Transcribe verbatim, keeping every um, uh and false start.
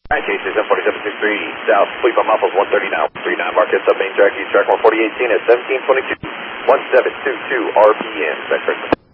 Alright, J C seven forty-seven sixty-three, south, sleep on Muffles, one thirty now, three nine, market, sub main track, east track, one forty eighteen at seventeen twenty-two, one seven two two R P M, is that correct?